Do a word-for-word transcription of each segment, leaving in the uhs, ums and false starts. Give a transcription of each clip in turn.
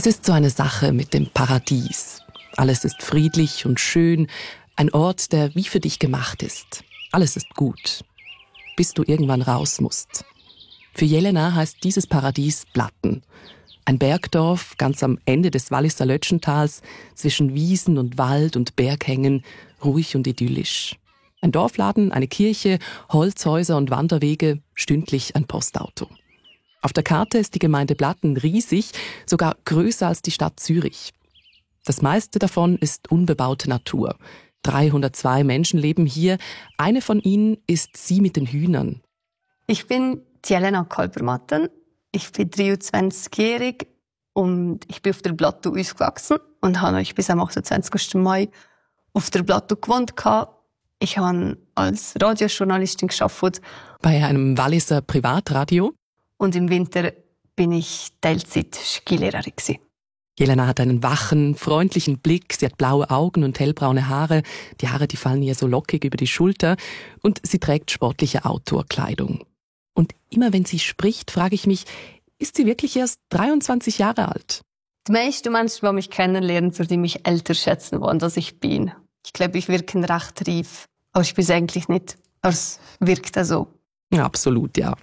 Es ist so eine Sache mit dem Paradies. Alles ist friedlich und schön, ein Ort, der wie für dich gemacht ist. Alles ist gut, bis du irgendwann raus musst. Für Jelena heißt dieses Paradies Blatten. Ein Bergdorf ganz am Ende des Walliser Lötschentals, zwischen Wiesen und Wald und Berghängen, ruhig und idyllisch. Ein Dorfladen, eine Kirche, Holzhäuser und Wanderwege, stündlich ein Postauto. Auf der Karte ist die Gemeinde Blatten riesig, sogar größer als die Stadt Zürich. Das meiste davon ist unbebaute Natur. dreihundertzwei Menschen leben hier. Eine von ihnen ist sie mit den Hühnern. Ich bin Jelena Kalbermatten. Ich bin dreiundzwanzigjährig und ich bin auf der Platte aufgewachsen und habe euch bis am achtundzwanzigsten Mai auf der Platte gewohnt. Ich habe als Radiojournalistin gearbeitet. Bei einem Walliser Privatradio. Und im Winter bin ich Teilzeit-Skilehrerin. Jelena hat einen wachen, freundlichen Blick, sie hat blaue Augen und hellbraune Haare. Die Haare, die fallen ihr so lockig über die Schulter. Und sie trägt sportliche Outdoor-Kleidung. Und immer wenn sie spricht, frage ich mich, ist sie wirklich erst dreiundzwanzig Jahre alt? Die meisten Menschen, die mich kennenlernen, würden mich älter schätzen wollen, als ich bin. Ich glaube, ich wirke recht reif. Aber ich bin es eigentlich nicht. Aber es wirkt auch so. Ja, absolut, ja.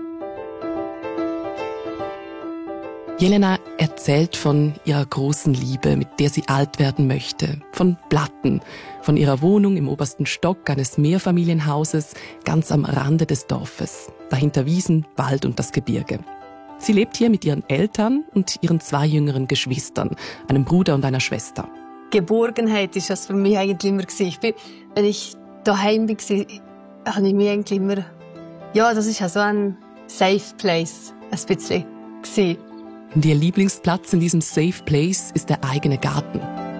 Jelena erzählt von ihrer großen Liebe, mit der sie alt werden möchte. Von Blatten, von ihrer Wohnung im obersten Stock eines Mehrfamilienhauses, ganz am Rande des Dorfes. Dahinter Wiesen, Wald und das Gebirge. Sie lebt hier mit ihren Eltern und ihren zwei jüngeren Geschwistern, einem Bruder und einer Schwester. Geborgenheit ist das für mich eigentlich immer gewesen. Ich bin, wenn ich daheim war, habe ich mich eigentlich immer, ja, das ist ja so ein Safe Place, ein bisschen gewesen. Und ihr Lieblingsplatz in diesem Safe Place ist der eigene Garten.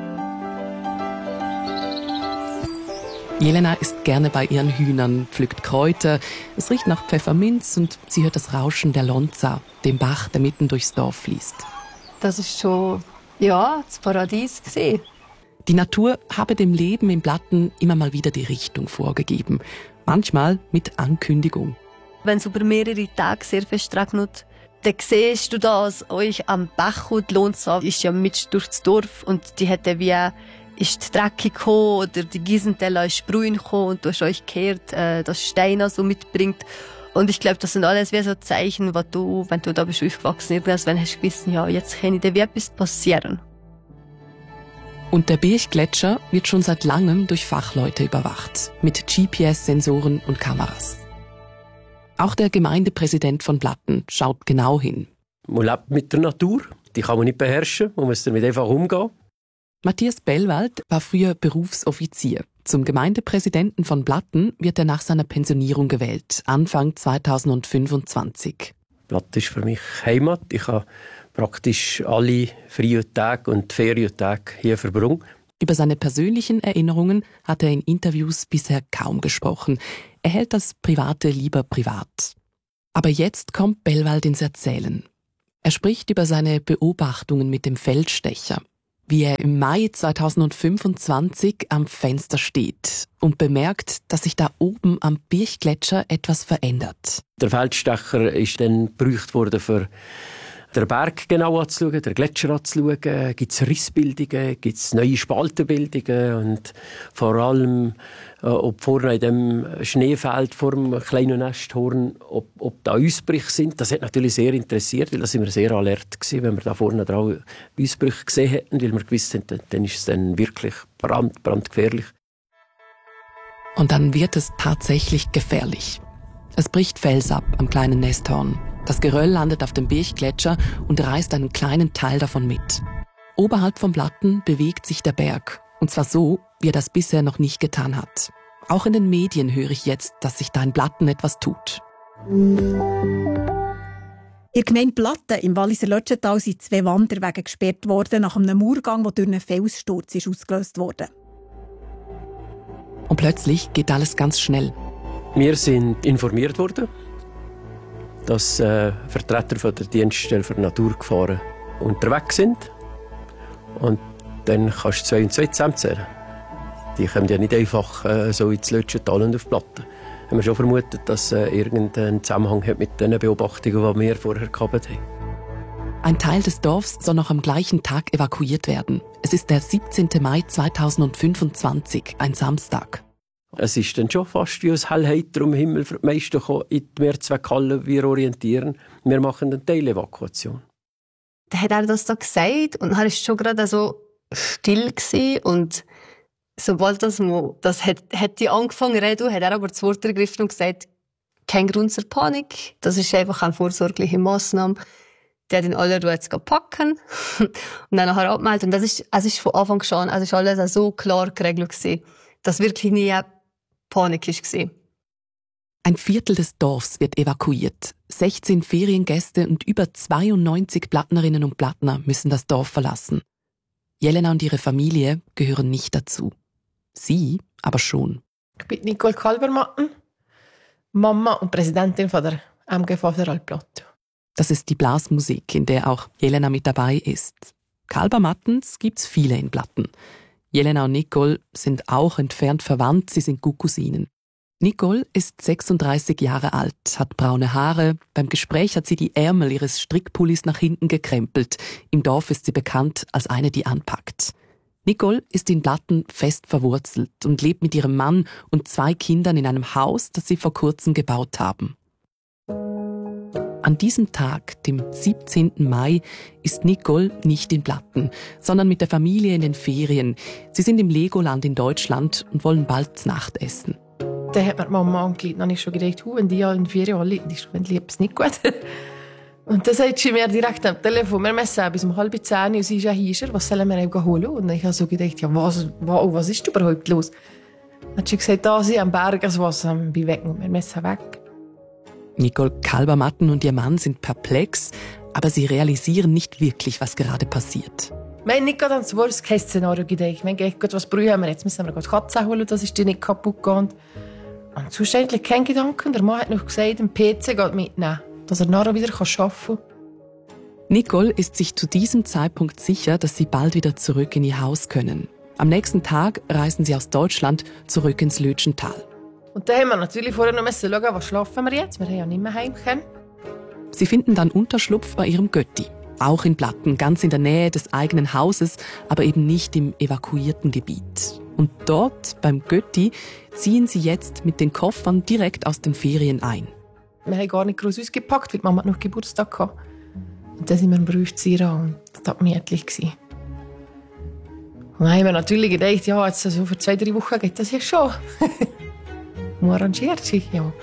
Jelena ist gerne bei ihren Hühnern, pflückt Kräuter. Es riecht nach Pfefferminz und sie hört das Rauschen der Lonza, dem Bach, der mitten durchs Dorf fließt. Das ist schon, ja, das Paradies gewesen. Die Natur habe dem Leben im Blatten immer mal wieder die Richtung vorgegeben. Manchmal mit Ankündigung. Wenn es über mehrere Tage sehr fest regnet, dann siehst du das, euch am Bach und die Lonza ist ja mit durchs Dorf und die hätte wie ist die Drecke gekommen oder die Giesenteller ist Brühen gekommen und du hast euch gehört, äh, dass Steiner so mitbringt. Und ich glaube, das sind alles wie so Zeichen, was du, wenn du da bist aufgewachsen, irgendwann hast du gewusst, ja, jetzt kann da wie etwas passieren. Und der Birchgletscher wird schon seit langem durch Fachleute überwacht, mit G P S-Sensoren und Kameras. Auch der Gemeindepräsident von Blatten schaut genau hin. Man lebt mit der Natur, die kann man nicht beherrschen, man muss damit einfach umgehen. Matthias Bellwald war früher Berufsoffizier. Zum Gemeindepräsidenten von Blatten wird er nach seiner Pensionierung gewählt, Anfang zweitausendfünfundzwanzig. Blatten ist für mich Heimat. Ich habe praktisch alle freien Tage und Ferientage hier verbracht. Über seine persönlichen Erinnerungen hat er in Interviews bisher kaum gesprochen. Er hält das Private lieber privat. Aber jetzt kommt Bellwald ins Erzählen. Er spricht über seine Beobachtungen mit dem Feldstecher, wie er im Mai zweitausendfünfundzwanzig am Fenster steht und bemerkt, dass sich da oben am Birchgletscher etwas verändert. Der Feldstecher ist dann gebraucht worden, für den Berg genau anzuschauen, den Gletscher anzuschauen. Gibt es Rissbildungen, gibt es neue Spaltenbildungen und vor allem, äh, ob vorne in dem Schneefeld vor dem kleinen Nesthorn, ob, ob da Ausbrüche sind. Das hat natürlich sehr interessiert, weil da sind wir sehr alert gewesen, wenn wir da vorne drauf Ausbrüche gesehen hätten, weil wir gewusst haben, dann ist es dann wirklich brand, brandgefährlich. Und dann wird es tatsächlich gefährlich. Es bricht Fels ab am kleinen Nesthorn. Das Geröll landet auf dem Birchgletscher und reißt einen kleinen Teil davon mit. Oberhalb vom Blatten bewegt sich der Berg. Und zwar so, wie er das bisher noch nicht getan hat. Auch in den Medien höre ich jetzt, dass sich da in Blatten etwas tut. In der Gemeinde Blatten im Walliser Lötschental sind zwei Wanderwege gesperrt worden nach einem Murgang, der durch einen Felssturz ist ausgelöst wurde. Und plötzlich geht alles ganz schnell. Wir sind informiert worden, dass äh, Vertreter von der Dienststelle für Naturgefahren unterwegs sind. Und dann kannst du zwei und zwei zusammenzählen. Die kommen ja nicht einfach äh, so ins Lötschental und auf die Platte. Haben wir schon vermutet, dass äh, irgendein Zusammenhang hat mit den Beobachtungen, die wir vorher gehabt haben. Ein Teil des Dorfs soll noch am gleichen Tag evakuiert werden. Es ist der siebzehnten Mai zweitausendfünfundzwanzig, ein Samstag. Es ist dann schon fast wie ein Hellheiter am Himmel für die meisten gekommen. In die Mehrzweckhalle, wir orientieren. Wir machen eine Teilevakuation. Dann hat er das da gesagt und er war schon gerade so still gewesen. Und sobald das, mal, das hat, hat die angefangen zu reden, hat er aber das Wort ergriffen und gesagt, kein Grund zur Panik, das ist einfach eine vorsorgliche Massnahme. Der hat in aller Ruhe jetzt packen und dann nachher abmelden. Und das ist, es ist von Anfang an, also ist alles so klar geregelt gewesen, dass wirklich nie Panik war. Ein Viertel des Dorfs wird evakuiert. sechzehn Feriengäste und über zweiundneunzig Plattnerinnen und Plattner müssen das Dorf verlassen. Jelena und ihre Familie gehören nicht dazu. Sie aber schon. Ich bin Nicole Kalbermatten, Mama und Präsidentin von der M G Federalplatte. Das ist die Blasmusik, in der auch Jelena mit dabei ist. Kalbermattens gibt's viele in Platten. Jelena und Nicole sind auch entfernt verwandt, sie sind gut Cousinen. Nicole ist sechsunddreißig Jahre alt, hat braune Haare. Beim Gespräch hat sie die Ärmel ihres Strickpullis nach hinten gekrempelt. Im Dorf ist sie bekannt als eine, die anpackt. Nicole ist in Platten fest verwurzelt und lebt mit ihrem Mann und zwei Kindern in einem Haus, das sie vor kurzem gebaut haben. An diesem Tag, dem siebzehnten Mai, ist Nicole nicht in Platten, sondern mit der Familie in den Ferien. Sie sind im Legoland in Deutschland und wollen bald Nacht essen. Dann hat mir die Mama angelegt, dann habe ich schon gedacht, wenn die in den Ferien anliegen, ist es nicht gut. Und dann sagt sie mir direkt am Telefon, wir müssen bis um halb zehn und sie ist ja hier, was sollen wir eben holen? Und ich habe so gedacht, ja, was, wow, was ist überhaupt los? Dann hat sie gesagt, da sind am Berg, also was, bin weg und wir müssen weg. Nicole Kalbermatten und ihr Mann sind perplex, aber sie realisieren nicht wirklich, was gerade passiert. Wir haben nicht gerade ans Worst-Case-Szenario gedacht. Wir haben gedacht, was brauchen wir jetzt? Müssen wir gerade Katzen holen, das ist die nicht kaputt gegangen. Und sonst eigentlich kein Gedanke. Der Mann hat noch gesagt, den P C geht mitnehmen, dass er nachher wieder arbeiten kann. Nicole ist sich zu diesem Zeitpunkt sicher, dass sie bald wieder zurück in ihr Haus können. Am nächsten Tag reisen sie aus Deutschland zurück ins Lötschental. Und dann haben wir natürlich vorher noch schauen, was schlafen wir jetzt? Wir haben ja nicht mehr heim können. Sie finden dann Unterschlupf bei ihrem Götti. Auch in Platten, ganz in der Nähe des eigenen Hauses, aber eben nicht im evakuierten Gebiet. Und dort, beim Götti, ziehen sie jetzt mit den Koffern direkt aus den Ferien ein. Wir haben gar nicht groß ausgepackt, weil die Mama noch Geburtstag hatte. Und dann sind wir im Berufszieher und das war gemütlich. Und dann haben wir natürlich gedacht, ja, jetzt so für zwei, drei Wochen geht das ja schon. Man arrangiert sich, ja.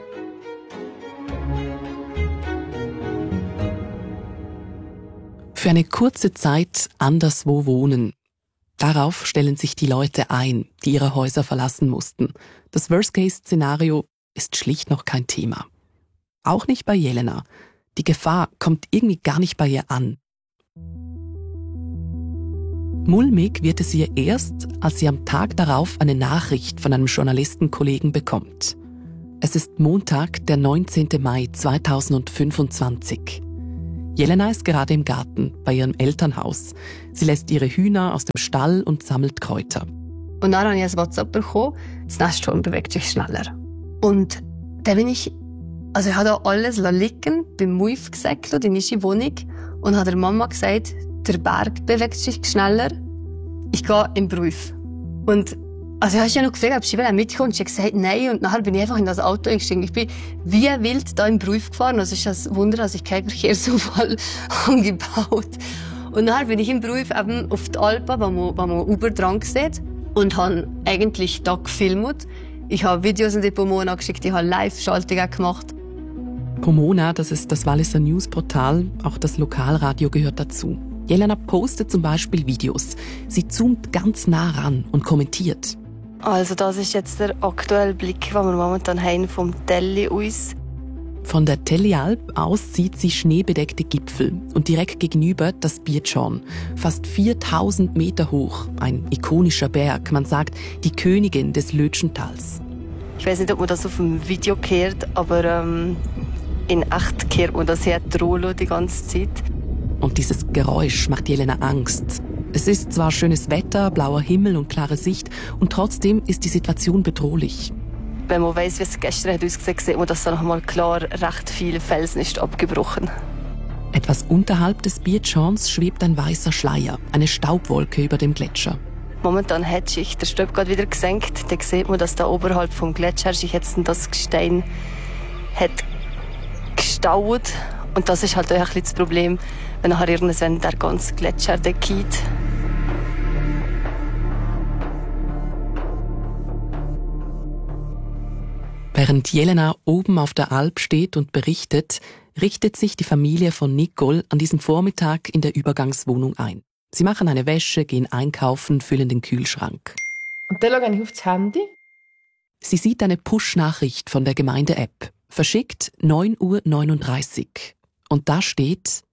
Für eine kurze Zeit anderswo wohnen. Darauf stellen sich die Leute ein, die ihre Häuser verlassen mussten. Das Worst-Case-Szenario ist schlicht noch kein Thema. Auch nicht bei Jelena. Die Gefahr kommt irgendwie gar nicht bei ihr an. Mulmig wird es ihr erst, als sie am Tag darauf eine Nachricht von einem Journalistenkollegen bekommt. Es ist Montag, der neunzehnten Mai zweitausendfünfundzwanzig. Jelena ist gerade im Garten bei ihrem Elternhaus. Sie lässt ihre Hühner aus dem Stall und sammelt Kräuter. Und dann habe ich ein WhatsApp bekommen, das Nesthorn bewegt sich schneller. Und dann bin ich, also ich habe da alles liegen, beim Muif gesäckelt in unsere Wohnung und habe der Mama gesagt, der Berg bewegt sich schneller, ich gehe im Beruf. Und also ich habe ja noch gefragt, ob sie mitkommt. Sie hat gesagt, nein. Und nachher bin ich einfach in das Auto eingestiegen. Ich bin wie wild da im Beruf gefahren. Also es ist ein Wunder, dass ich keinen Verkehrsunfall angebaut. Und nachher bin ich im Beruf eben auf die Alpen, wo man, wo man Uber dran sieht. Und habe eigentlich da gefilmt. Ich habe Videos in die Pomona geschickt, ich habe Live-Schaltungen gemacht. Pomona, das ist das Walliser Newsportal. Auch das Lokalradio gehört dazu. Jelena postet zum Beispiel Videos. Sie zoomt ganz nah ran und kommentiert. Also das ist jetzt der aktuelle Blick, den wir momentan haben vom Telli aus. Von der Tellialp aus sieht sie schneebedeckte Gipfel und direkt gegenüber das Bietschorn. Fast viertausend Meter hoch, ein ikonischer Berg. Man sagt, die Königin des Lötschentals. Ich weiß nicht, ob man das auf dem Video hört, aber ähm, in echt hört man das hier Trollo die ganze Zeit. Und dieses Geräusch macht Jelena Angst. Es ist zwar schönes Wetter, blauer Himmel und klare Sicht, und trotzdem ist die Situation bedrohlich. Wenn man weiss, wie es gestern hat ausgesehen, sieht man, dass da noch mal klar recht viel Felsen ist abgebrochen. Etwas unterhalb des Bietschorns schwebt ein weißer Schleier, eine Staubwolke über dem Gletscher. Momentan hat sich der Staub gerade wieder gesenkt. Da sieht man, dass da oberhalb vom Gletscher sich jetzt das Gestein hat gestaut. Und das ist halt auch ein bisschen das Problem, wenn nachher irgendwann der ganze Gletscher deckt. Während Jelena oben auf der Alp steht und berichtet, richtet sich die Familie von Nicole an diesem Vormittag in der Übergangswohnung ein. Sie machen eine Wäsche, gehen einkaufen, füllen den Kühlschrank. Und dann schaue ich aufs Handy. Sie sieht eine Push-Nachricht von der Gemeinde-App. Verschickt neun Uhr neununddreißig. Und da steht: